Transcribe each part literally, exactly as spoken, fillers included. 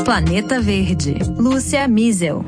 Planeta Verde, Lúcia Miesel.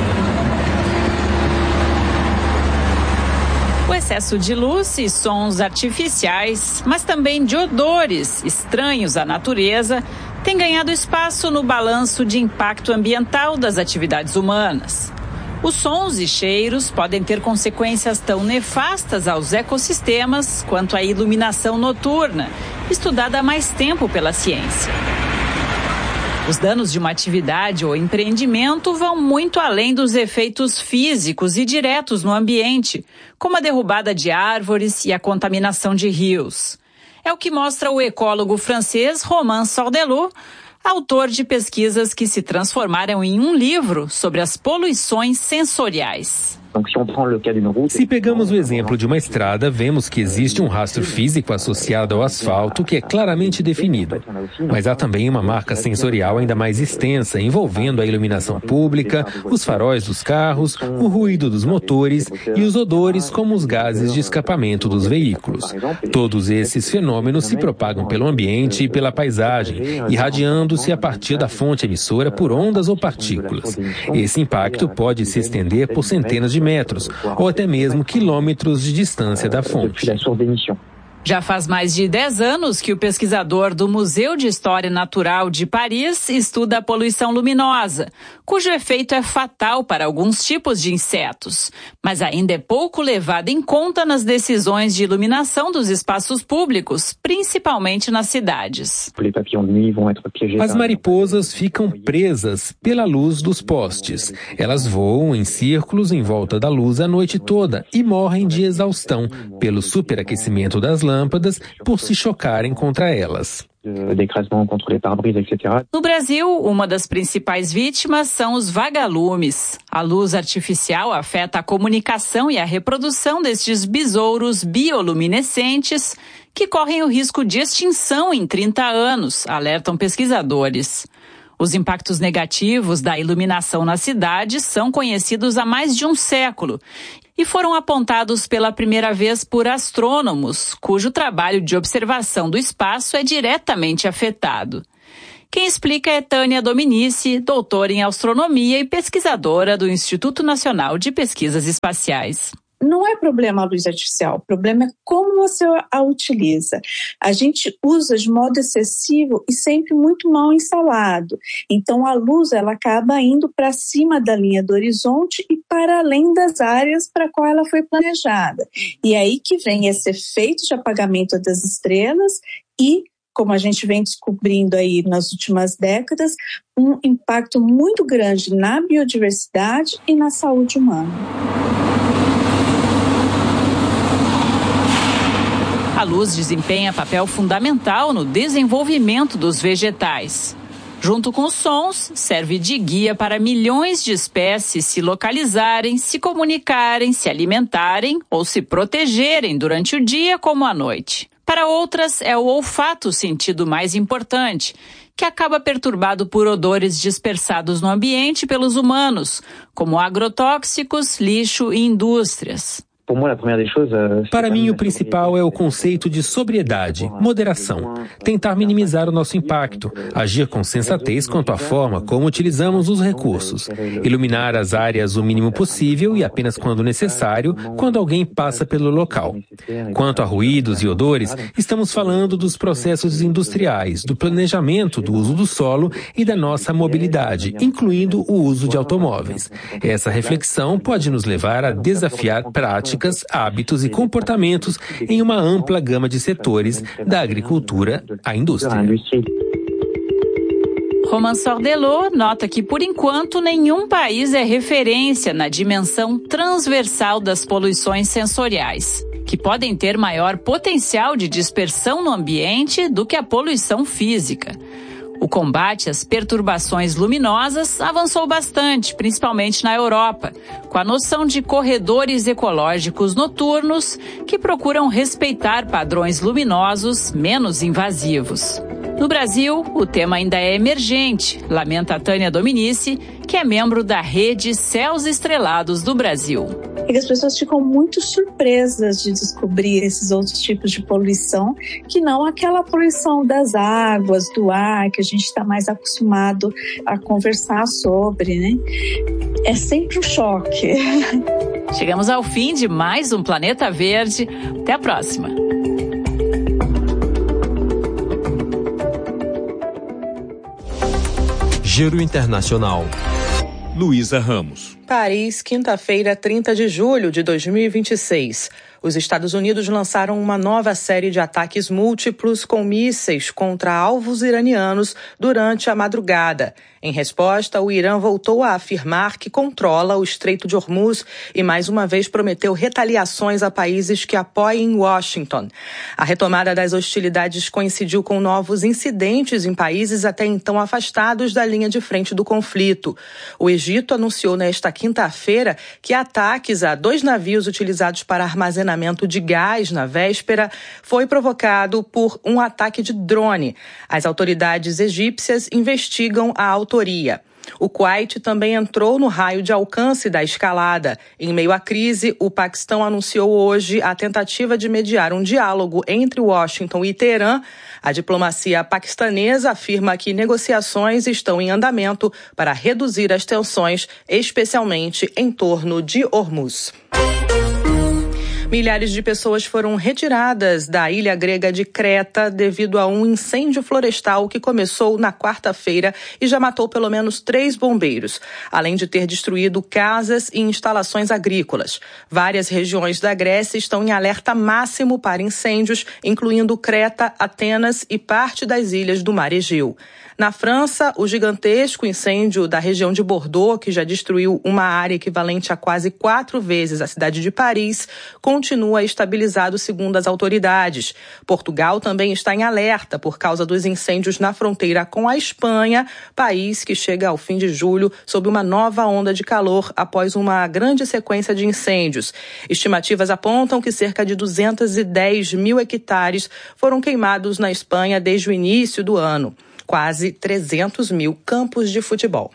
O excesso de luz e sons artificiais, mas também de odores estranhos à natureza, tem ganhado espaço no balanço de impacto ambiental das atividades humanas. Os sons e cheiros podem ter consequências tão nefastas aos ecossistemas quanto a iluminação noturna, estudada há mais tempo pela ciência. Os danos de uma atividade ou empreendimento vão muito além dos efeitos físicos e diretos no ambiente, como a derrubada de árvores e a contaminação de rios. É o que mostra o ecólogo francês Romain Sordelot, autor de pesquisas que se transformaram em um livro sobre as poluições sensoriais. Se pegamos o exemplo de uma estrada, vemos que existe um rastro físico associado ao asfalto que é claramente definido. Mas há também uma marca sensorial ainda mais extensa, envolvendo a iluminação pública, os faróis dos carros, o ruído dos motores e os odores, como os gases de escapamento dos veículos. Todos esses fenômenos se propagam pelo ambiente e pela paisagem, irradiando-se a partir da fonte emissora por ondas ou partículas. Esse impacto pode se estender por centenas de metros, ou até mesmo quilômetros de distância da fonte. Já faz mais de dez anos que o pesquisador do Museu de História Natural de Paris estuda a poluição luminosa, cujo efeito é fatal para alguns tipos de insetos, mas ainda é pouco levado em conta nas decisões de iluminação dos espaços públicos, principalmente nas cidades. As mariposas ficam presas pela luz dos postes. Elas voam em círculos em volta da luz a noite toda e morrem de exaustão pelo superaquecimento das lâmpadas por se chocarem contra elas. No Brasil, uma das principais vítimas são os vagalumes. A luz artificial afeta a comunicação e a reprodução destes besouros bioluminescentes que correm o risco de extinção em trinta anos, alertam pesquisadores. Os impactos negativos da iluminação nas cidades são conhecidos há mais de um século e foram apontados pela primeira vez por astrônomos, cujo trabalho de observação do espaço é diretamente afetado. Quem explica é Tânia Dominici, doutora em astronomia e pesquisadora do Instituto Nacional de Pesquisas Espaciais. Não é problema a luz artificial, o problema é como você a utiliza. A gente usa de modo excessivo e sempre muito mal instalado. Então a luz ela acaba indo para cima da linha do horizonte e para além das áreas para a qual ela foi planejada. E aí que vem esse efeito de apagamento das estrelas e, como a gente vem descobrindo aí nas últimas décadas, um impacto muito grande na biodiversidade e na saúde humana. A luz desempenha papel fundamental no desenvolvimento dos vegetais. Junto com os sons, serve de guia para milhões de espécies se localizarem, se comunicarem, se alimentarem ou se protegerem durante o dia como à noite. Para outras, é o olfato o sentido mais importante, que acaba perturbado por odores dispersados no ambiente pelos humanos, como agrotóxicos, lixo e indústrias. Para mim, o principal é o conceito de sobriedade, moderação, tentar minimizar o nosso impacto, agir com sensatez quanto à forma como utilizamos os recursos, iluminar as áreas o mínimo possível e apenas quando necessário, quando alguém passa pelo local. Quanto a ruídos e odores, estamos falando dos processos industriais, do planejamento do uso do solo e da nossa mobilidade, incluindo o uso de automóveis. Essa reflexão pode nos levar a desafiar práticas, hábitos e comportamentos em uma ampla gama de setores, da agricultura à indústria. Romain Sordelot nota que, por enquanto, nenhum país é referência na dimensão transversal das poluições sensoriais, que podem ter maior potencial de dispersão no ambiente do que a poluição física. O combate às perturbações luminosas avançou bastante, principalmente na Europa, com a noção de corredores ecológicos noturnos que procuram respeitar padrões luminosos menos invasivos. No Brasil, o tema ainda é emergente, lamenta a Tânia Dominici, que é membro da Rede Céus Estrelados do Brasil. é que as pessoas ficam muito surpresas de descobrir esses outros tipos de poluição, que não aquela poluição das águas, do ar, que a gente está mais acostumado a conversar sobre, né? É sempre um choque. Chegamos ao fim de mais um Planeta Verde. Até a próxima. Giro Internacional. Luísa Ramos. Paris, quinta-feira, trinta de julho de dois mil e vinte e seis. Os Estados Unidos lançaram uma nova série de ataques múltiplos com mísseis contra alvos iranianos durante a madrugada. Em resposta, o Irã voltou a afirmar que controla o Estreito de Hormuz e mais uma vez prometeu retaliações a países que apoiem Washington. A retomada das hostilidades coincidiu com novos incidentes em países até então afastados da linha de frente do conflito. O Egito anunciou nesta quinta-feira que ataques a dois navios utilizados para armazenamento de gás na véspera foi provocado por um ataque de drone. As autoridades egípcias investigam a autoria. O Kuwait também entrou no raio de alcance da escalada. Em meio à crise, o Paquistão anunciou hoje a tentativa de mediar um diálogo entre Washington e Teherã. A diplomacia paquistanesa afirma que negociações estão em andamento para reduzir as tensões, especialmente em torno de Hormuz. Milhares de pessoas foram retiradas da ilha grega de Creta devido a um incêndio florestal que começou na quarta-feira e já matou pelo menos três bombeiros, além de ter destruído casas e instalações agrícolas. Várias regiões da Grécia estão em alerta máximo para incêndios, incluindo Creta, Atenas e parte das ilhas do Mar Egeu. Na França, o gigantesco incêndio da região de Bordeaux, que já destruiu uma área equivalente a quase quatro vezes a cidade de Paris, continua estabilizado segundo as autoridades. Portugal também está em alerta por causa dos incêndios na fronteira com a Espanha, país que chega ao fim de julho sob uma nova onda de calor após uma grande sequência de incêndios. Estimativas apontam que cerca de duzentos e dez mil hectares foram queimados na Espanha desde o início do ano. Quase trezentos mil campos de futebol.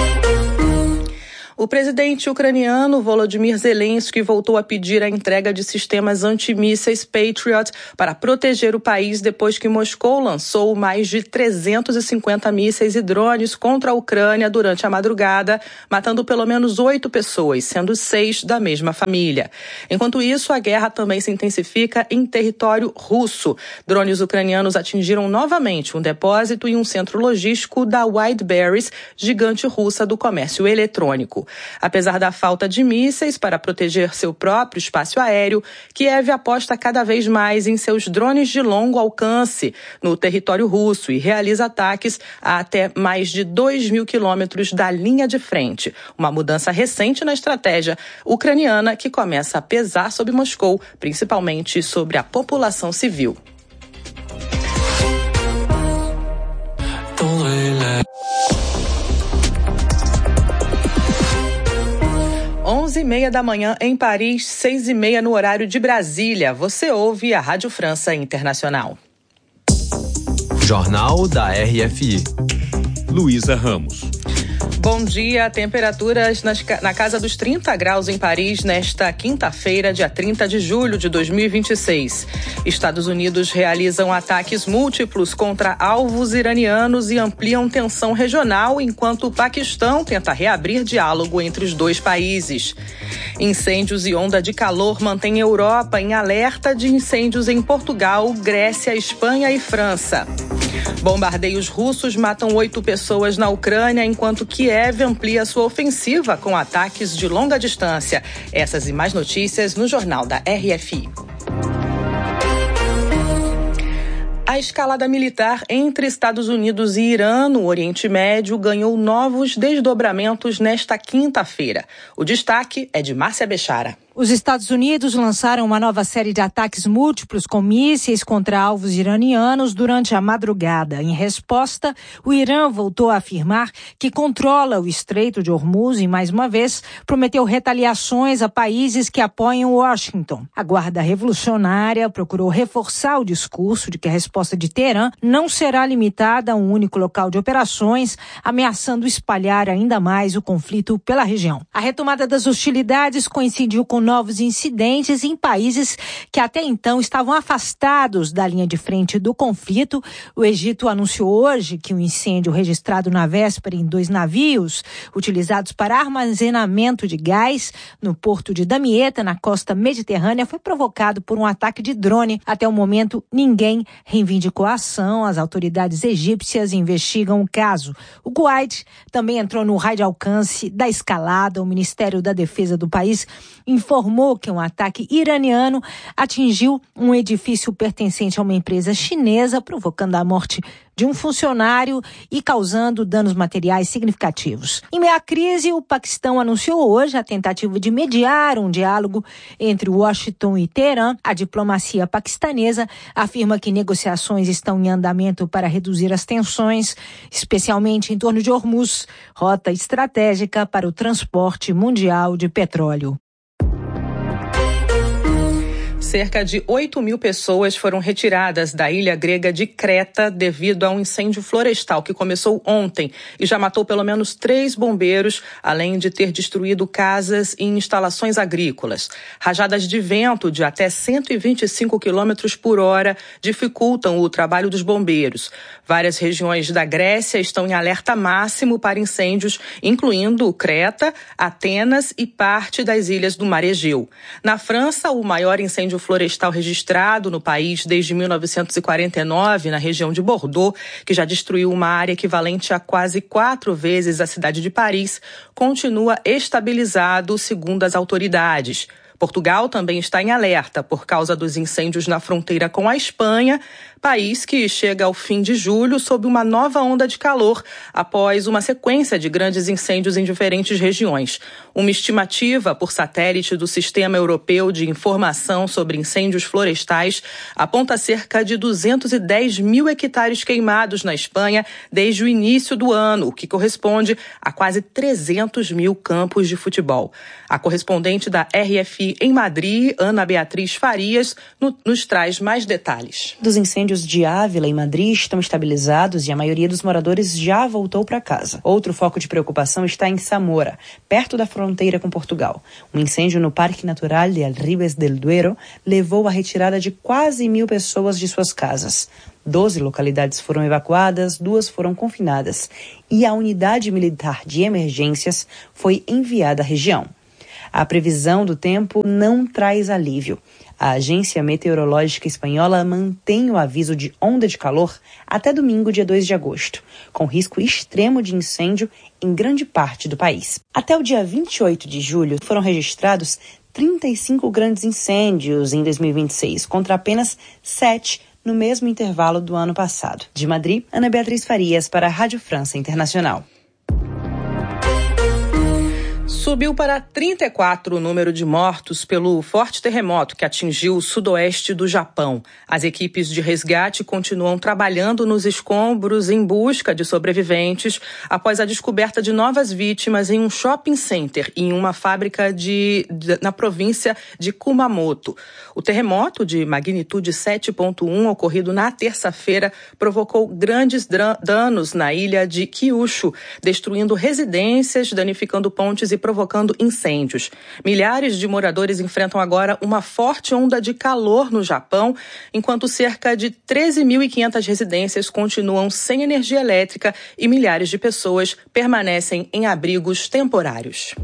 O presidente ucraniano Volodymyr Zelensky voltou a pedir a entrega de sistemas antimísseis Patriot para proteger o país depois que Moscou lançou mais de trezentos e cinquenta mísseis e drones contra a Ucrânia durante a madrugada, matando pelo menos oito pessoas, sendo seis da mesma família. Enquanto isso, a guerra também se intensifica em território russo. Drones ucranianos atingiram novamente um depósito e um centro logístico da Wildberries, gigante russa do comércio eletrônico. Apesar da falta de mísseis para proteger seu próprio espaço aéreo, Kiev aposta cada vez mais em seus drones de longo alcance no território russo e realiza ataques a até mais de dois mil quilômetros da linha de frente. Uma mudança recente na estratégia ucraniana que começa a pesar sobre Moscou, principalmente sobre a população civil. onze e meia da manhã em Paris, seis e meia no horário de Brasília. Você ouve a Rádio França Internacional. Jornal da R F I. Luísa Ramos. Bom dia, temperaturas nas, na casa dos trinta graus em Paris nesta quinta-feira, dia trinta de julho de dois mil e vinte e seis. Estados Unidos realizam ataques múltiplos contra alvos iranianos e ampliam tensão regional, enquanto o Paquistão tenta reabrir diálogo entre os dois países. Incêndios e onda de calor mantêm a Europa em alerta de incêndios em Portugal, Grécia, Espanha e França. Bombardeios russos matam oito pessoas na Ucrânia, enquanto Kiev amplia sua ofensiva com ataques de longa distância. Essas e mais notícias no Jornal da R F I. A escalada militar entre Estados Unidos e Irã no Oriente Médio ganhou novos desdobramentos nesta quinta-feira. O destaque é de Márcia Bechara. Os Estados Unidos lançaram uma nova série de ataques múltiplos com mísseis contra alvos iranianos durante a madrugada. Em resposta, o Irã voltou a afirmar que controla o Estreito de Hormuz e, mais uma vez, prometeu retaliações a países que apoiam Washington. A Guarda Revolucionária procurou reforçar o discurso de que a resposta de Teherã não será limitada a um único local de operações, ameaçando espalhar ainda mais o conflito pela região. A retomada das hostilidades coincidiu com novos incidentes em países que até então estavam afastados da linha de frente do conflito. O Egito anunciou hoje que o um incêndio registrado na véspera em dois navios utilizados para armazenamento de gás no porto de Damietta, na costa mediterrânea, foi provocado por um ataque de drone. Até o momento, ninguém reivindicou a ação. As autoridades egípcias investigam o caso. O Kuwait também entrou no raio de alcance da escalada. O Ministério da Defesa do país informou que um ataque iraniano atingiu um edifício pertencente a uma empresa chinesa, provocando a morte de um funcionário e causando danos materiais significativos. Em meio à crise, o Paquistão anunciou hoje a tentativa de mediar um diálogo entre Washington e Teherã. A diplomacia paquistanesa afirma que negociações estão em andamento para reduzir as tensões, especialmente em torno de Hormuz, rota estratégica para o transporte mundial de petróleo. Cerca de oito mil pessoas foram retiradas da ilha grega de Creta devido a um incêndio florestal que começou ontem e já matou pelo menos três bombeiros, além de ter destruído casas e instalações agrícolas. Rajadas de vento de até cento e vinte e cinco quilômetros por hora dificultam o trabalho dos bombeiros. Várias regiões da Grécia estão em alerta máximo para incêndios, incluindo Creta, Atenas e parte das ilhas do Mar Egeu. Na França, o maior incêndio florestal registrado no país desde mil novecentos e quarenta e nove, na região de Bordeaux, que já destruiu uma área equivalente a quase quatro vezes a cidade de Paris, continua estabilizado, segundo as autoridades. Portugal também está em alerta por causa dos incêndios na fronteira com a Espanha, país que chega ao fim de julho sob uma nova onda de calor após uma sequência de grandes incêndios em diferentes regiões. Uma estimativa por satélite do Sistema Europeu de Informação sobre Incêndios Florestais aponta cerca de duzentos e dez mil hectares queimados na Espanha desde o início do ano, o que corresponde a quase trezentos mil campos de futebol. A correspondente da R F I em Madrid, Ana Beatriz Farias, no, nos traz mais detalhes. Dos incêndios de Ávila e Madrid estão estabilizados e a maioria dos moradores já voltou para casa. Outro foco de preocupação está em Zamora, perto da fronteira com Portugal. Um incêndio no Parque Natural de Alribes del Duero levou à retirada de quase mil pessoas de suas casas. Doze localidades foram evacuadas, duas foram confinadas e a unidade militar de emergências foi enviada à região. A previsão do tempo não traz alívio. A Agência Meteorológica Espanhola mantém o aviso de onda de calor até domingo, dia dois de agosto, com risco extremo de incêndio em grande parte do país. Até o dia vinte e oito de julho, foram registrados trinta e cinco grandes incêndios em dois mil e vinte e seis, contra apenas sete no mesmo intervalo do ano passado. De Madrid, Ana Beatriz Farias para a Rádio França Internacional. Subiu para trinta e quatro o número de mortos pelo forte terremoto que atingiu o sudoeste do Japão. As equipes de resgate continuam trabalhando nos escombros em busca de sobreviventes após a descoberta de novas vítimas em um shopping center e em uma fábrica de, de, na província de Kumamoto. O terremoto de magnitude sete ponto um, ocorrido na terça-feira, provocou grandes danos na ilha de Kyushu, destruindo residências, danificando pontes e provocando incêndios. Milhares de moradores enfrentam agora uma forte onda de calor no Japão, enquanto cerca de treze mil e quinhentas residências continuam sem energia elétrica e milhares de pessoas permanecem em abrigos temporários.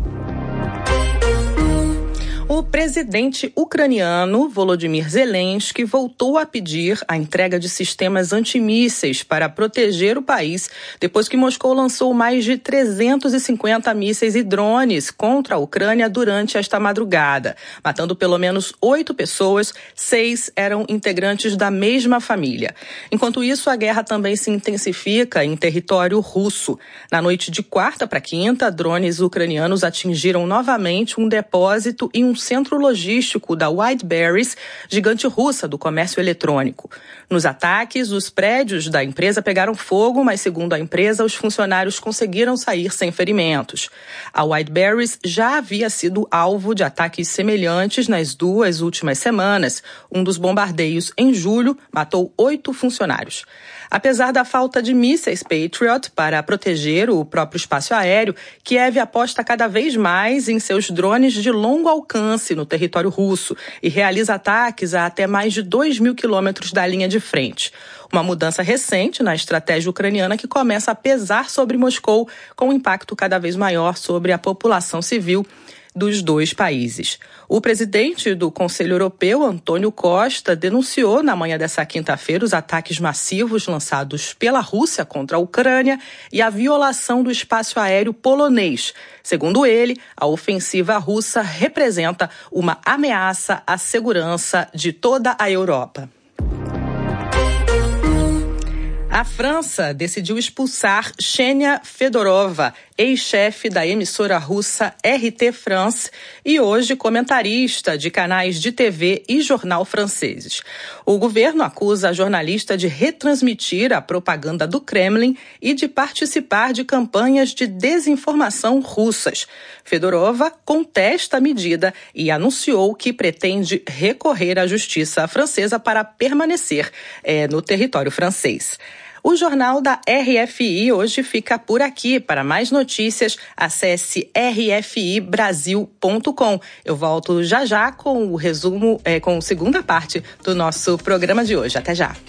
O presidente ucraniano Volodymyr Zelensky voltou a pedir a entrega de sistemas antimísseis para proteger o país depois que Moscou lançou mais de trezentos e cinquenta mísseis e drones contra a Ucrânia durante esta madrugada, matando pelo menos oito pessoas, seis eram integrantes da mesma família. Enquanto isso, a guerra também se intensifica em território russo. Na noite de quarta para quinta, drones ucranianos atingiram novamente um depósito e um centro logístico da Wildberries, gigante russa do comércio eletrônico. Nos ataques, os prédios da empresa pegaram fogo, mas, segundo a empresa, os funcionários conseguiram sair sem ferimentos. A Wildberries já havia sido alvo de ataques semelhantes nas duas últimas semanas. Um dos bombardeios, em julho, matou oito funcionários. Apesar da falta de mísseis Patriot para proteger o próprio espaço aéreo, Kiev aposta cada vez mais em seus drones de longo alcance no território russo e realiza ataques a até mais de dois mil quilômetros da linha de frente. Uma mudança recente na estratégia ucraniana que começa a pesar sobre Moscou, com um impacto cada vez maior sobre a população civil dos dois países. O presidente do Conselho Europeu, Antônio Costa, denunciou na manhã dessa quinta-feira os ataques massivos lançados pela Rússia contra a Ucrânia e a violação do espaço aéreo polonês. Segundo ele, a ofensiva russa representa uma ameaça à segurança de toda a Europa. A França decidiu expulsar Ksenia Fedorova, ex-chefe da emissora russa R T France e hoje comentarista de canais de T V e jornal franceses. O governo acusa a jornalista de retransmitir a propaganda do Kremlin e de participar de campanhas de desinformação russas. Fedorova contesta a medida e anunciou que pretende recorrer à justiça francesa para permanecer é, no território francês. O jornal da R F I hoje fica por aqui. Para mais notícias, acesse r f i brasil ponto com. Eu volto já já com o resumo, é, com a segunda parte do nosso programa de hoje. Até já.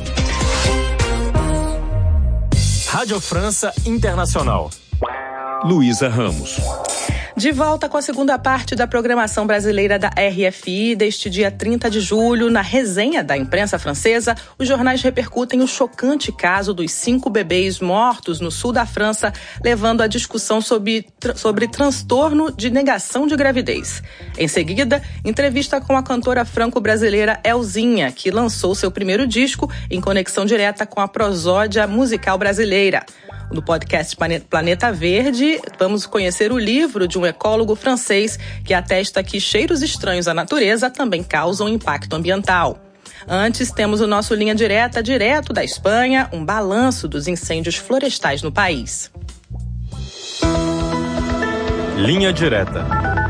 Rádio França Internacional. Luísa Ramos. De volta com a segunda parte da programação brasileira da R F I deste dia trinta de julho. Na resenha da imprensa francesa, os jornais repercutem o chocante caso dos cinco bebês mortos no sul da França, levando a discussão sobre, sobre transtorno de negação de gravidez. Em seguida, entrevista com a cantora franco-brasileira Elzinha, que lançou seu primeiro disco em conexão direta com a prosódia musical brasileira. No podcast Planeta Verde, vamos conhecer o livro de um ecólogo francês que atesta que cheiros estranhos à natureza também causam impacto ambiental. Antes, temos o nosso Linha Direta, direto da Espanha, um balanço dos incêndios florestais no país. Linha Direta.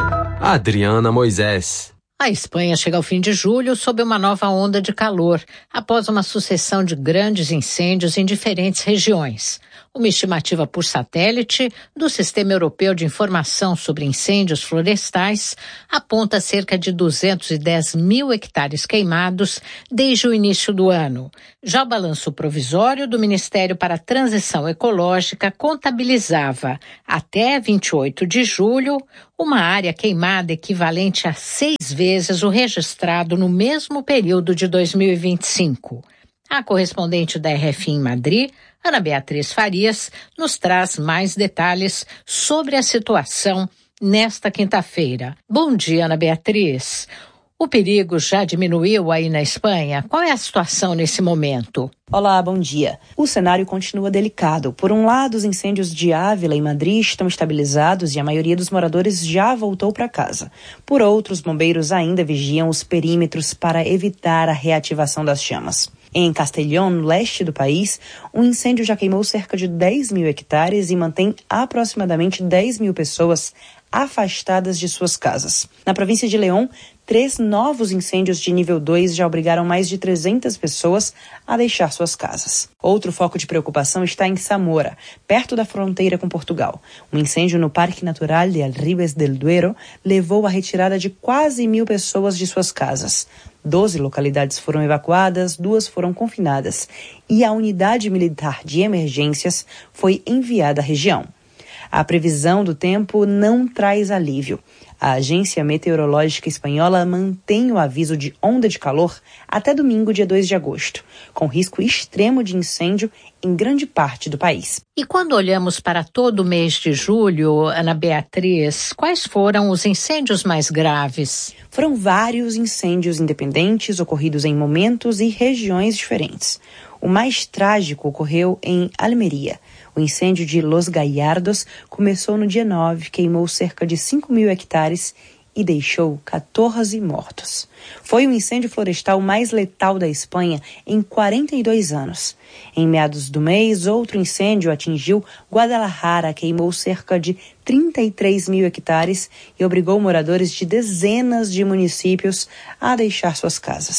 Adriana Moisés. A Espanha chega ao fim de julho sob uma nova onda de calor, após uma sucessão de grandes incêndios em diferentes regiões. Uma estimativa por satélite do Sistema Europeu de Informação sobre Incêndios Florestais aponta cerca de duzentos e dez mil hectares queimados desde o início do ano. Já o balanço provisório do Ministério para a Transição Ecológica contabilizava, até vinte e oito de julho, uma área queimada equivalente a seis vezes o registrado no mesmo período de dois mil e vinte e cinco. A correspondente da R F I em Madrid, Ana Beatriz Farias, nos traz mais detalhes sobre a situação nesta quinta-feira. Bom dia, Ana Beatriz. O perigo já diminuiu aí na Espanha? Qual é a situação nesse momento? Olá, bom dia. O cenário continua delicado. Por um lado, os incêndios de Ávila e Madrid estão estabilizados e a maioria dos moradores já voltou para casa. Por outro, os bombeiros ainda vigiam os perímetros para evitar a reativação das chamas. Em Castellón, no leste do país, um incêndio já queimou cerca de dez mil hectares e mantém aproximadamente dez mil pessoas afastadas de suas casas. Na província de León, três novos incêndios de nível dois já obrigaram mais de trezentas pessoas a deixar suas casas. Outro foco de preocupação está em Zamora, perto da fronteira com Portugal. Um incêndio no Parque Natural de Alribes del Duero levou à retirada de quase mil pessoas de suas casas. Doze localidades foram evacuadas, duas foram confinadas e a unidade militar de emergências foi enviada à região. A previsão do tempo não traz alívio. A Agência Meteorológica Espanhola mantém o aviso de onda de calor até domingo, dia dois de agosto, com risco extremo de incêndio em grande parte do país. E quando olhamos para todo o mês de julho, Ana Beatriz, quais foram os incêndios mais graves? Foram vários incêndios independentes ocorridos em momentos e regiões diferentes. O mais trágico ocorreu em Almeria. O incêndio de Los Gallardos começou no dia nove, queimou cerca de cinco mil hectares e deixou quatorze mortos. Foi o incêndio florestal mais letal da Espanha em quarenta e dois anos. Em meados do mês, outro incêndio atingiu Guadalajara, queimou cerca de trinta e três mil hectares e obrigou moradores de dezenas de municípios a deixar suas casas.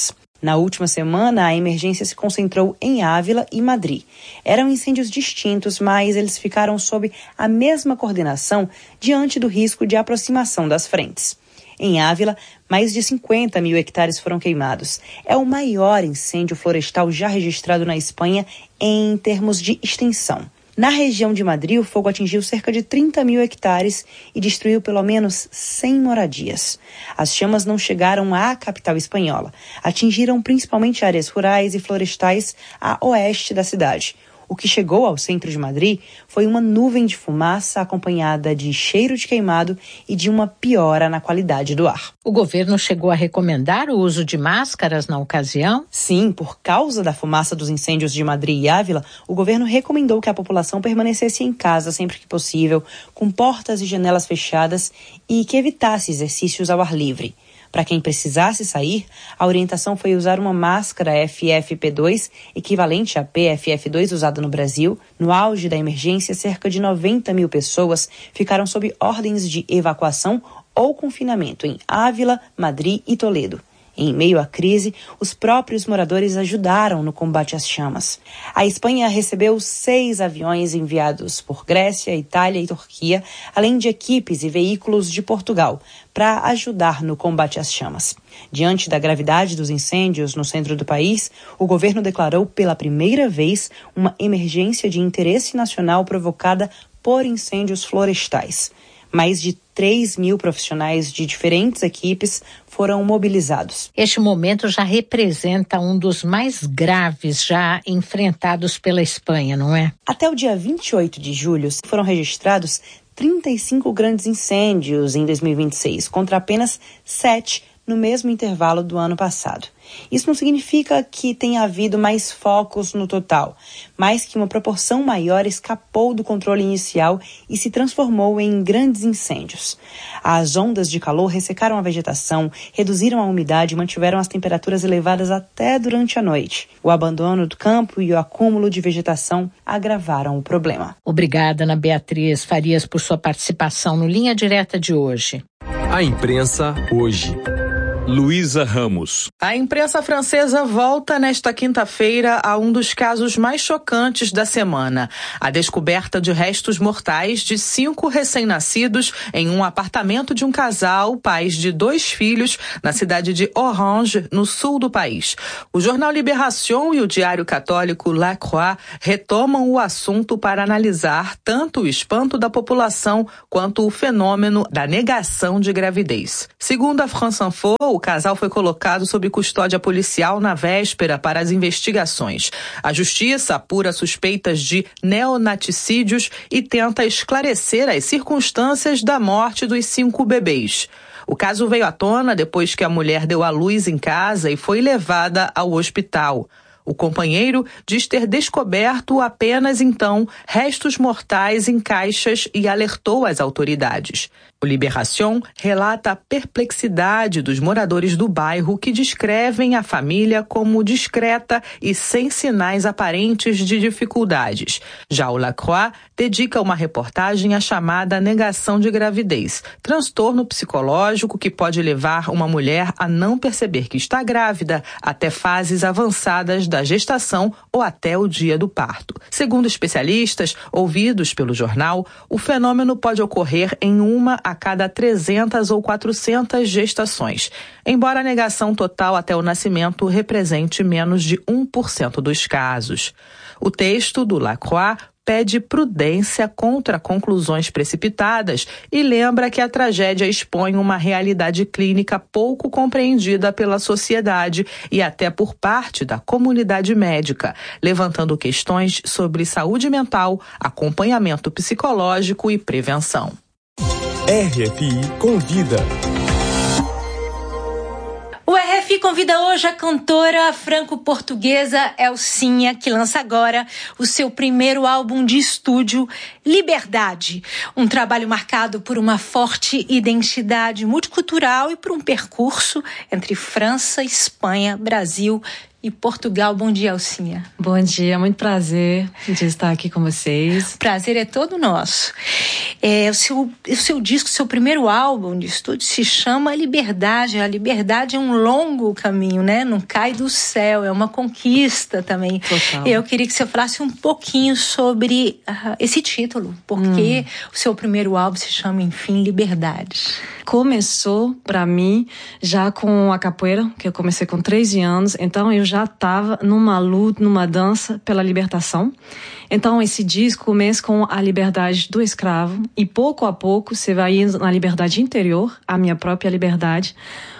Na última semana, a emergência se concentrou em Ávila e Madrid. Eram incêndios distintos, mas eles ficaram sob a mesma coordenação diante do risco de aproximação das frentes. Em Ávila, mais de cinquenta mil hectares foram queimados. É o maior incêndio florestal já registrado na Espanha em termos de extensão. Na região de Madrid, o fogo atingiu cerca de trinta mil hectares e destruiu pelo menos cem moradias. As chamas não chegaram à capital espanhola. Atingiram principalmente áreas rurais e florestais a oeste da cidade. O que chegou ao centro de Madrid foi uma nuvem de fumaça acompanhada de cheiro de queimado e de uma piora na qualidade do ar. O governo chegou a recomendar o uso de máscaras na ocasião? Sim, por causa da fumaça dos incêndios de Madrid e Ávila, o governo recomendou que a população permanecesse em casa sempre que possível, com portas e janelas fechadas e que evitasse exercícios ao ar livre. Para quem precisasse sair, a orientação foi usar uma máscara F F P dois, equivalente à P F F dois usada no Brasil. No auge da emergência, cerca de noventa mil pessoas ficaram sob ordens de evacuação ou confinamento em Ávila, Madrid e Toledo. Em meio à crise, os próprios moradores ajudaram no combate às chamas. A Espanha recebeu seis aviões enviados por Grécia, Itália e Turquia, além de equipes e veículos de Portugal, para ajudar no combate às chamas. Diante da gravidade dos incêndios no centro do país, o governo declarou pela primeira vez uma emergência de interesse nacional provocada por incêndios florestais. Mais de três mil profissionais de diferentes equipes foram mobilizados. Este momento já representa um dos mais graves já enfrentados pela Espanha, não é? Até o dia vinte e oito de julho foram registrados trinta e cinco grandes incêndios em dois mil e vinte e seis, contra apenas sete no mesmo intervalo do ano passado. Isso não significa que tenha havido mais focos no total, mas que uma proporção maior escapou do controle inicial e se transformou em grandes incêndios. As ondas de calor ressecaram a vegetação, reduziram a umidade e mantiveram as temperaturas elevadas até durante a noite. O abandono do campo e o acúmulo de vegetação agravaram o problema. Obrigada, Ana Beatriz Farias, por sua participação no Linha Direta de hoje. A imprensa hoje. Luísa Ramos. A imprensa francesa volta nesta quinta-feira a um dos casos mais chocantes da semana: a descoberta de restos mortais de cinco recém-nascidos em um apartamento de um casal, pais de dois filhos, na cidade de Orange, no sul do país. O jornal Libération e o diário católico La Croix retomam o assunto para analisar tanto o espanto da população quanto o fenômeno da negação de gravidez. Segundo a France Info, o casal foi colocado sob custódia policial na véspera para as investigações. A justiça apura suspeitas de neonaticídios e tenta esclarecer as circunstâncias da morte dos cinco bebês. O caso veio à tona depois que a mulher deu à luz em casa e foi levada ao hospital. O companheiro diz ter descoberto apenas então restos mortais em caixas e alertou as autoridades. O Libération relata a perplexidade dos moradores do bairro que descrevem a família como discreta e sem sinais aparentes de dificuldades. Já o La Croix dedica uma reportagem à chamada negação de gravidez, transtorno psicológico que pode levar uma mulher a não perceber que está grávida até fases avançadas da gestação ou até o dia do parto. Segundo especialistas ouvidos pelo jornal, o fenômeno pode ocorrer em uma a cada trezentas ou quatrocentas gestações, embora a negação total até o nascimento represente menos de um por cento dos casos. O texto do La Croix pede prudência contra conclusões precipitadas e lembra que a tragédia expõe uma realidade clínica pouco compreendida pela sociedade e até por parte da comunidade médica, levantando questões sobre saúde mental, acompanhamento psicológico e prevenção. R F I convida. O R F I convida hoje a cantora franco-portuguesa Elcinha, que lança agora o seu primeiro álbum de estúdio, Liberdade. Um trabalho marcado por uma forte identidade multicultural e por um percurso entre França, Espanha, Brasil e Portugal. Bom dia, Alcinha. Bom dia, muito prazer de estar aqui com vocês. Prazer é todo nosso. É, o, seu, o seu disco, seu primeiro álbum de estúdio se chama Liberdade. A liberdade é um longo caminho, né? Não cai do céu, é uma conquista também. Total. Eu queria que você falasse um pouquinho sobre uh, esse título, porque hum. o seu primeiro álbum se chama, enfim, Liberdade. Começou, pra mim, já com a capoeira, que eu comecei com treze anos, então eu já estava numa luta, numa dança pela libertação. Então esse disco começa com a liberdade do escravo e pouco a pouco você vai indo na liberdade interior, a minha própria liberdade,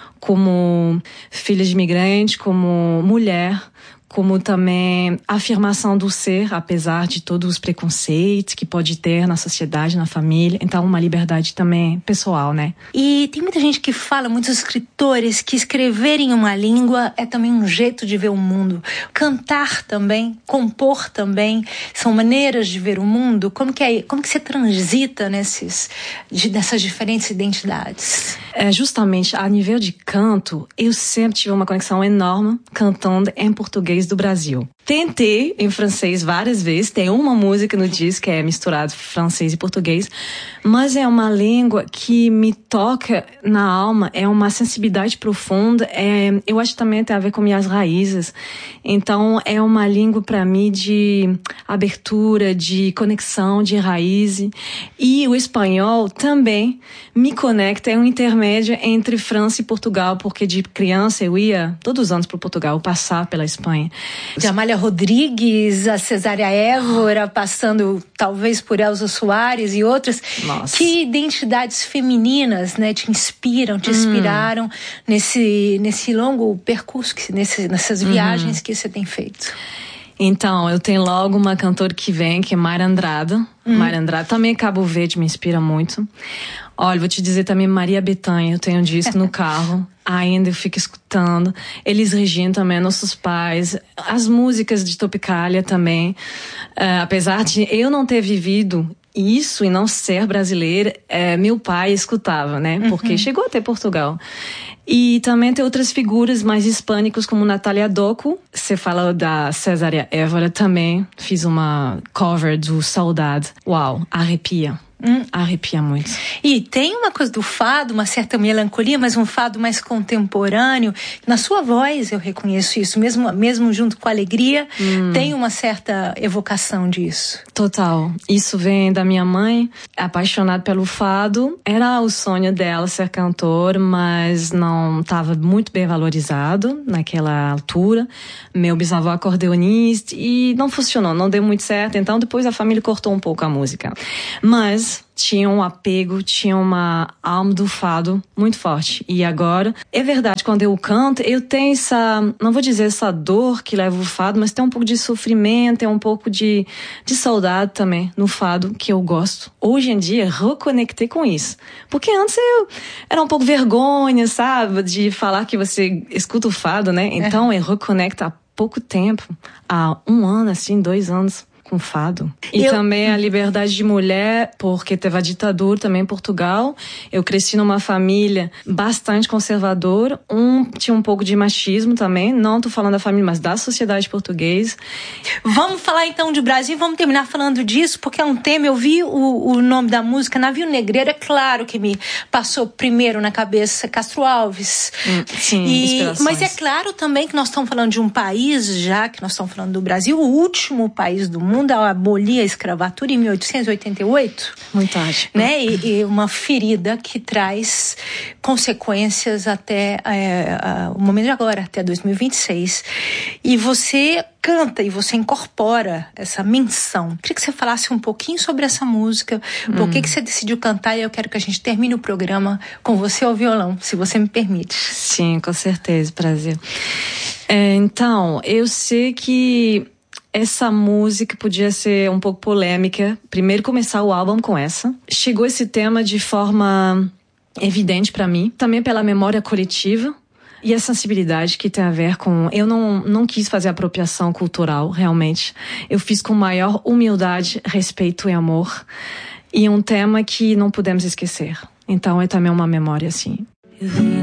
como filha de imigrante, como mulher, como também a afirmação do ser, apesar de todos os preconceitos que pode ter na sociedade, na família. Então, uma liberdade também pessoal, né? E tem muita gente que fala, muitos escritores, que escrever em uma língua é também um jeito de ver o mundo. Cantar também, compor também, são maneiras de ver o mundo. Como que, é, como que você transita nesses, de, nessas diferentes identidades? É, justamente, a nível de canto, eu sempre tive uma conexão enorme cantando em português do Brasil. Tentei em francês várias vezes, tem uma música no disco que é misturado francês e português, mas é uma língua que me toca na alma, é uma sensibilidade profunda, é, eu acho que também tem a ver com minhas raízes, então é uma língua para mim de abertura, de conexão, de raiz, e o espanhol também me conecta, é um intermédio entre França e Portugal, porque de criança eu ia todos os anos para Portugal, passar pela Espanha. De Amália Rodrigues, a Cesária Évora, passando talvez por Elza Soares e outras. Nossa. Que identidades femininas, né, te inspiram, te inspiraram hum. nesse, nesse longo percurso, nesse, nessas viagens hum. que você tem feito? Então, eu tenho logo uma cantora que vem, que é Mayra Andrade. Hum. Mayra Andrade, também Cabo Verde, me inspira muito. Olha, vou te dizer também Maria Bethânia, eu tenho um disco no carro, ainda eu fico escutando. Elis Regina também, nossos pais, as músicas de Tropicália também. Uh, apesar de eu não ter vivido isso e não ser brasileira, uh, meu pai escutava, né? Porque uhum. chegou até Portugal. E também tem outras figuras mais hispânicas, como Natália Doco. Você fala da Cesária Évora também. Fiz uma cover do Saudade. Uau, arrepia. Hum. Arrepia muito. E tem uma coisa do fado, uma certa melancolia, mas um fado mais contemporâneo. Na sua voz eu reconheço isso, mesmo, mesmo junto com a alegria, hum. tem uma certa evocação disso. Total. Isso vem da minha mãe, apaixonada pelo fado. Era o sonho dela ser cantora, mas não estava muito bem valorizado naquela altura. Meu bisavô acordeonista e não funcionou, não deu muito certo. Então depois a família cortou um pouco a música. Mas tinha um apego, tinha uma alma do fado muito forte. E agora, é verdade, quando eu canto, eu tenho essa, não vou dizer essa dor que leva o fado, mas tem um pouco de sofrimento, tem um pouco de, de saudade também no fado, que eu gosto. Hoje em dia, reconectei com isso. Porque antes eu era um pouco vergonha, sabe, de falar que você escuta o fado, né? Então, é. eu reconecto há pouco tempo, há um ano, assim, dois anos. Com fado. E eu... também a liberdade de mulher, porque teve a ditadura também em Portugal. Eu cresci numa família bastante conservadora. Um, tinha um pouco de machismo também. Não tô falando da família, mas da sociedade portuguesa. Vamos falar então de Brasil, vamos terminar falando disso, porque é um tema, eu vi o, o nome da música, Navio Negreiro, é claro que me passou primeiro na cabeça Castro Alves. Hum, sim, e, mas é claro também que nós estamos falando de um país, já que nós estamos falando do Brasil, o último país do mundo, mundo ao abolir a escravatura em mil oitocentos e oitenta e oito. Muito ótimo. Né? E, e uma ferida que traz consequências até é, o momento de agora, até dois mil e vinte e seis. E você canta e você incorpora essa menção. Queria que você falasse um pouquinho sobre essa música, hum. por que que você decidiu cantar, e eu quero que a gente termine o programa com você ao violão, se você me permite. Sim, com certeza, prazer. É, então, eu sei que essa música podia ser um pouco polêmica. Primeiro começar o álbum com essa. Chegou esse tema de forma evidente para mim, também pela memória coletiva e a sensibilidade que tem a ver com... Eu não, não quis fazer apropriação cultural, realmente. Eu fiz com maior humildade, respeito e amor. E um tema que não podemos esquecer. Então é também uma memória, assim.